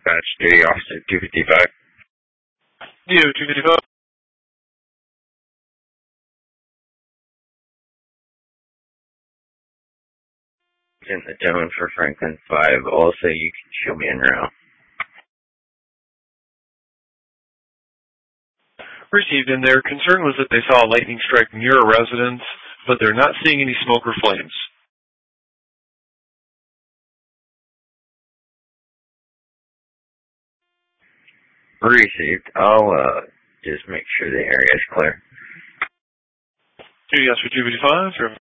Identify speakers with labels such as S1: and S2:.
S1: Batch 3, Officer 255.
S2: DO 255.
S1: In the zone for Franklin 5. Also, you can show me en route.
S2: Received, and their concern was that they saw a lightning strike near a residence, but they're not seeing any smoke or flames.
S1: Received. I'll just make sure the area is clear.
S2: Duty Officer 255.